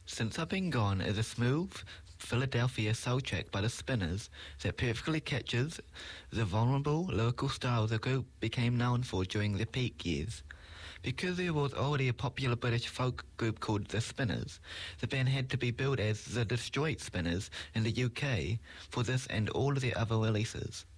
Since I've Been Gone is a smooth Philadelphia soul track by the Spinners that perfectly captures the vulnerable lyrical style the group became known for during their peak years. Because there was already a popular British folk group called The Spinners, the band had to be billed as The Destroyed Spinners in the UK for this and all of their other releases.